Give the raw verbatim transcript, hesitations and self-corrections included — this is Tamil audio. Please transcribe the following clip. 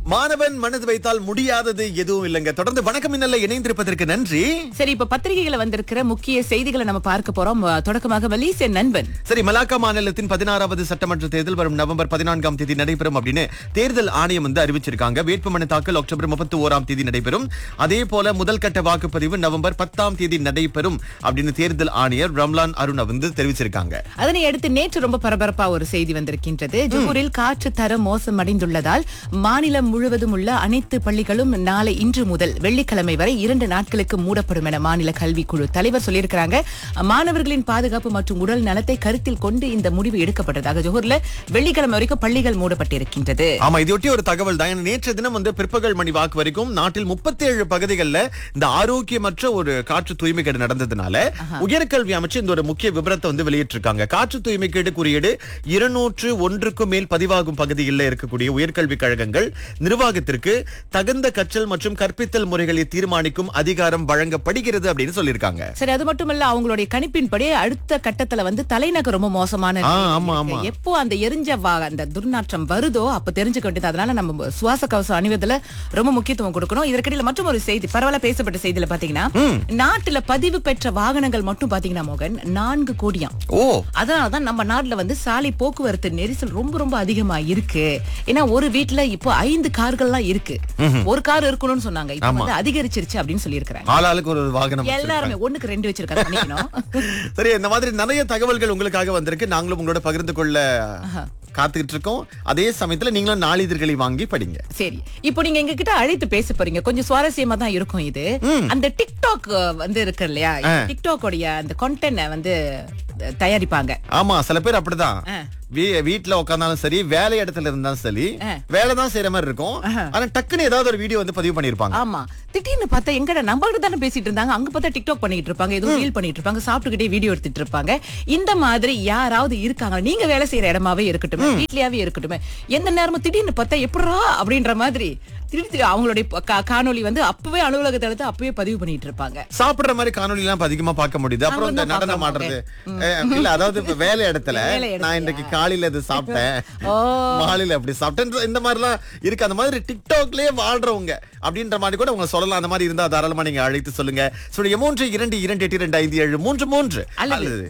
மாணவன் மனது வைத்தால் முடியாதது எதுவும் இல்லைங்க. தொடர்ந்து வணக்கம் இன்னல்ல இணைந்திருப்பதற்கு நன்றி. சரி, இப்ப பத்திரிகைகளை வந்திருக்கிற முக்கிய செய்திகளை நம்ம பார்க்க போறோம். அஹ், தொடக்கமாக மலேசிய நண்பன். சரி, மலாக்கா மாநிலத்தின் பதினாறாவது சட்டமன்ற தேர்தல் வரும் நவம்பர் பதினான்காம் தேதி நடைபெறும் அப்படின்னு தேர்தல் ஆணையம் வந்து அறிவிச்சிருக்காங்க. வேட்புமனு தாக்கல் அக்டோபர் முப்பத்தி ஓராம் தேதி நடைபெறும். அதே போல முதல் கட்ட வாக்குப்பதிவு நவம்பர் பத்தாம் தேதி நடைபெறும் அப்படின்னு தேர்தல் ஆணையர் ரம்லான் அருண் வந்து தெரிவிச்சிருக்காங்க. அதனை அடுத்து நேற்று ரொம்ப பரபரப்பா ஒரு செய்தி வந்திருக்கின்றது. ஜோஹரில் காற்று தரம் மோசமடைந்துள்ளதால் மாநிலம் முழுவதும் உள்ள அனைத்து பள்ளிகளும் நாளை இன்று முதல் வெள்ளிக்கிழமை வரை இரண்டு நாட்களுக்கு மூடப்படும் என மாநில கல்விக்குழு தலைவர் சொல்லியிருக்கிறாங்க. மாணவர்களின் பாதுகாப்பு மற்றும் உடல் நலத்தை கருத்தில் கொண்டு இந்த முடிவு எடுக்கப்பட்டதாக ஜோஹர்ல வெள்ளிக்கிழமை வரைக்கும் பள்ளிகள் மூடப்பட்டிருக்கின்றது. ஆமா, இதையொட்டி ஒரு தகவல் தான். நேற்று தினம் வந்து பிற்பகல் மணி வாக்கு வரைக்கும் நாட்டில் முப்பத்தி ஏழு பகுதிகளில் இந்த ஆரோக்கியமற்ற ஒரு காற்று தூய்மைக்கேடு நடந்ததுனால உயர்கல்வி அமைச்சு இந்த ஒரு முக்கிய விபரத்தை வந்து வெளியிட்டிருக்காங்க. காற்று தூய்மைக்கேடு குறியீடு இருநூற்று ஒன்றுக்கும் மேல் பதிவாகும் பகுதிகளில் இருக்கக்கூடிய உயர்கல்வி கழகங்கள் நிர்வாகத்திற்கு தகுந்த கற்றல் மற்றும் கற்பித்தல் முறைகளை தீர்மானிக்கும் அதிகாரம் வழங்கப்படுகிறது அப்படின்னு சொல்லியிருக்காங்க. சரி, அது மட்டுமல்ல, அவங்களுடைய கணிப்பின்படி அடுத்த கட்டத்துல வந்து தலைநகர் ரொம்ப மோசமான ஆ, ஆமா, ஆமா. எப்போ அந்த எரிஞ்ச வா- அந்த துர்நாற்றம் வருதோ அப்ப தெரிஞ்சுக்க வேண்டியது. அதனால நம்ம சுவாச கவசம் அணிவதுல ரொம்ப முக்கியத்துவம் கொடுக்கணும். இதற்கிடையில மற்றும் ஒரு செய்தி, பரவாயில்ல பேசப்பட்ட செய்தியில பாத்தீங்கன்னா, நாட்டுல பதிவு பெற்ற வாகனங்கள் மட்டும் பாத்தீங்கன்னா மோகன் நான்கு கோடியாம். ஓ, அதனாலதான் நம்ம நாட்டுல வந்து சாலை போக்குவரத்து நெரிசல் ரொம்ப ரொம்ப அதிகமா இருக்கு. ஏன்னா ஒரு வீட்டுல இப்போ ஐந்து கார்கள்லாம் இருக்கு. ஒரு கார் இருக்கணும்னு சொன்னாங்க, இப்ப வந்து அதிகரிச்சிருச்சு அப்படின்னு சொல்லி இருக்காங்க. ஆளாளுக்கு ஒரு வாகனம். எல்லாருமே ஒண்ணுக்கு ரெண்டு வச்சிருக்காங்க. பண்ணிக்கணும். சரி, இந்த மாதிரி நிறைய தகவல்கள் உங்களுக்காக வந்திருக்கு. நாங்களும் உங்களோட பகிர்ந்து கொள்ள காத்துக்கிட்டு இருக்கோம். அதே சமயத்துல நீங்களும் நாளிதழ்களை வாங்கி படிங்க. சரி, இப்போ நீங்க எங்க கிட்ட அழைத்து பேச போறீங்க. கொஞ்சம் சுவாரஸ்யமா தான் இருக்கும் இது. அந்த டிக்டாக் வந்து இருக்கு இல்லையா, டிக்டாக் உடைய அந்த கண்டென்ட் வந்து தயாரிப்பாங்க. ஆமா, சில பேர் அப்படிதான். வீ- வீட்ல உட்கார்ந்தாலும் சரி, வேலை இடத்துல இருந்தாலும் சரி, வேலை தான் செய்யற மாதிரி இருக்கும். ஆனா டக்குன்னு ஏதாவது ஒரு வீடியோ வந்து பதிவு பண்ணிருப்பாங்க. ஆமா, திடீர்னு பார்த்தா எங்கடா நம்ம கிட்ட தானே பேசிட்டு இருந்தாங்க, அங்க பார்த்தா டிக்டாக் பண்ணிட்டு இருப்பாங்க, ஏதோ ரீல் பண்ணிட்டு இருப்பாங்க, சாப்பிட்டுக்கிட்டே வீடியோ எடுத்துட்டு இருப்பாங்க. இந்த மாதிரி யாராவது இருக்காங்க, நீங்க வேலை செய்யற இடமாவே இருக்கட்டும், வீட்லயாவே இருக்கட்டும், எந்த நேரமும் திடீர்னு பார்த்தா எப்படா அப்படின்ற மாதிரி திடீர்னு அவங்களுடைய கா- காணொளி வந்து அப்பவே அலுவலகத்தை எடுத்து அப்பவே பதிவு பண்ணிட்டு இருப்பாங்க. சாப்பிடுற மாதிரி காணொலி எல்லாம் இப்ப அதிகமா பார்க்க முடியுது. அப்புறம் இந்த நடனம் ஆடுறது, அஹ், இல்ல அதாவது இப்ப வேலை இடத்துல வேலை இடத்துல. நான் இன்னைக்கு காலையில இது சாப்பிட்டேன், மாலையில அப்படி சாப்பிட்டேன், இந்த மாதிரி எல்லாம் இருக்கு. அந்த மாதிரி டிக்டாக்லயே வாழ்றவங்க அப்படின்ற மாதிரி கூட உங்க சொல்லலாம். அந்த மாதிரி இருந்தா தாராளமா நீங்க அழைத்து சொல்லுங்க. சொல்லுங்க மூன்று இரண்டு இரண்டு எட்டு இரண்டு ஐந்து ஏழு மூன்று மூன்று அல்லது அல்லது